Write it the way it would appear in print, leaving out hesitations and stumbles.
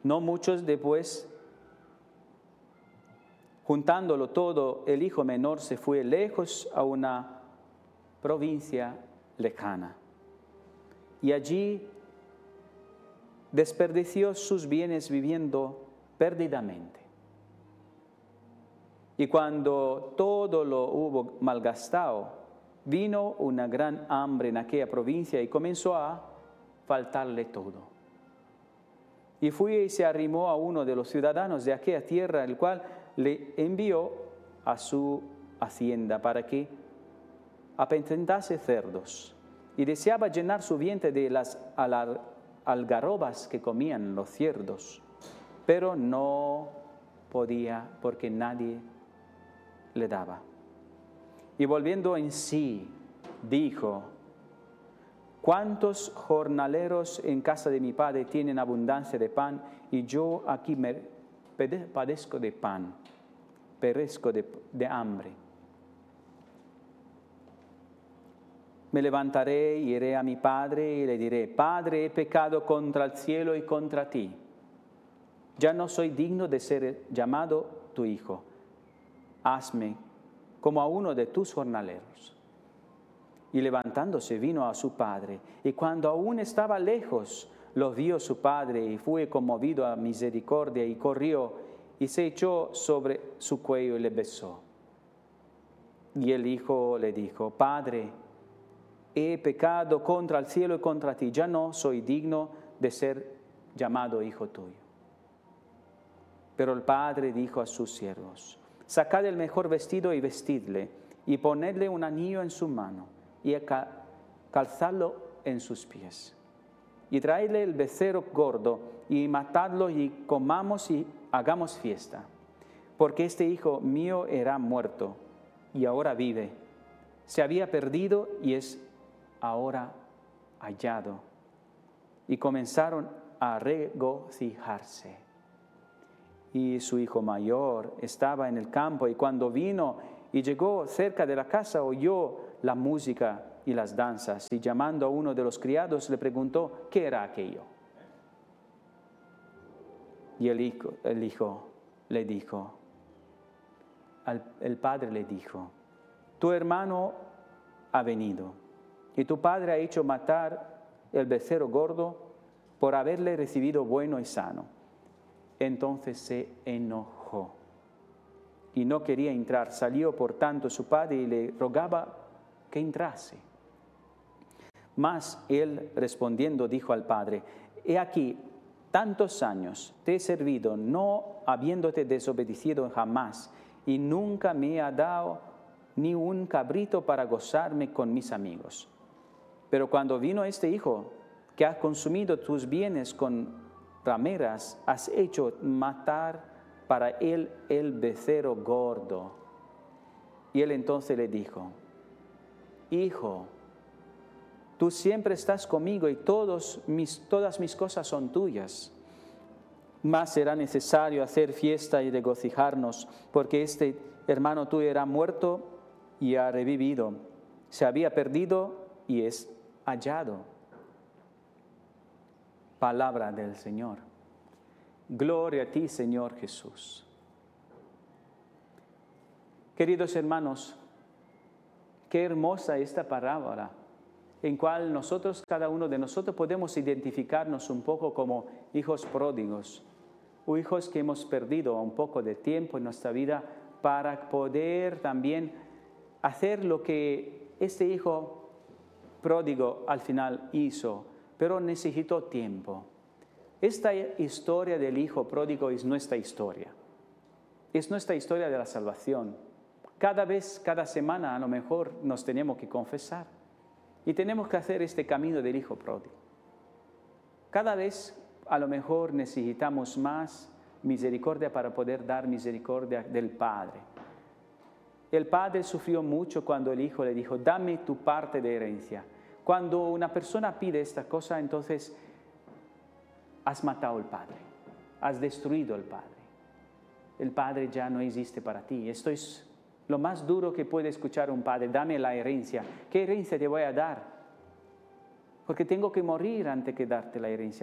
No muchos después, juntándolo todo, el hijo menor se fue lejos a una provincia lejana. Y allí desperdició sus bienes viviendo perdidamente. Y cuando todo lo hubo malgastado, vino una gran hambre en aquella provincia y comenzó a faltarle todo. Y fue y se arrimó a uno de los ciudadanos de aquella tierra, el cual le envió a su hacienda para que apacentase cerdos. Y deseaba llenar su vientre de las algarrobas que comían los cerdos, pero no podía porque nadie le daba. Y volviendo en sí, dijo: ¿cuántos jornaleros en casa de mi padre tienen abundancia de pan, y yo aquí me padezco de pan, perezco de hambre? Me levantaré y iré a mi padre y le diré: Padre, he pecado contra el cielo y contra ti. Ya no soy digno de ser llamado tu hijo. Hazme como a uno de tus jornaleros. Y levantándose vino a su padre, y cuando aún estaba lejos, lo vio su padre, y fue conmovido a misericordia, y corrió, y se echó sobre su cuello y le besó. Y el hijo le dijo: Padre, he pecado contra el cielo y contra ti, ya no soy digno de ser llamado hijo tuyo. Pero el padre dijo a sus siervos: sacad el mejor vestido y vestidle, y ponedle un anillo en su mano, y calzadlo en sus pies. Y traedle el becerro gordo, y matadlo, y comamos y hagamos fiesta. Porque este hijo mío era muerto, y ahora vive. Se había perdido, y es ahora hallado. Y comenzaron a regocijarse. Y su hijo mayor estaba en el campo, y cuando vino y llegó cerca de la casa, oyó la música y las danzas, y llamando a uno de los criados le preguntó qué era aquello. Y el hijo le dijo, el padre le dijo: tu hermano ha venido, y tu padre ha hecho matar el becerro gordo por haberle recibido bueno y sano. Entonces se enojó y no quería entrar. Salió por tanto su padre y le rogaba que entrase. Mas él respondiendo dijo al padre: he aquí, tantos años te he servido, no habiéndote desobedecido jamás, y nunca me ha dado ni un cabrito para gozarme con mis amigos. Pero cuando vino este hijo, que ha consumido tus bienes con rameras, has hecho matar para él el becerro gordo. Y él entonces le dijo: hijo, tú siempre estás conmigo y todas mis cosas son tuyas. Mas será necesario hacer fiesta y regocijarnos, porque este hermano tuyo era muerto y ha revivido. Se había perdido y es hallado. Palabra del Señor. Gloria a ti, Señor Jesús. Queridos hermanos, qué hermosa esta parábola, en cual nosotros, cada uno de nosotros, podemos identificarnos un poco como hijos pródigos, o hijos que hemos perdido un poco de tiempo en nuestra vida para poder también hacer lo que este hijo pródigo al final hizo, pero necesitó tiempo. Esta historia del hijo pródigo es nuestra historia. Es nuestra historia de la salvación. Cada semana a lo mejor nos tenemos que confesar y tenemos que hacer este camino del hijo pródigo. Cada vez a lo mejor necesitamos más misericordia para poder dar misericordia del Padre. El Padre sufrió mucho cuando el hijo le dijo: dame tu parte de herencia. Cuando una persona pide esta cosa, entonces has matado al Padre, has destruido al Padre. El Padre ya no existe para ti. Esto es lo más duro que puede escuchar un padre: dame la herencia. ¿Qué herencia te voy a dar? Porque tengo que morir antes que darte la herencia.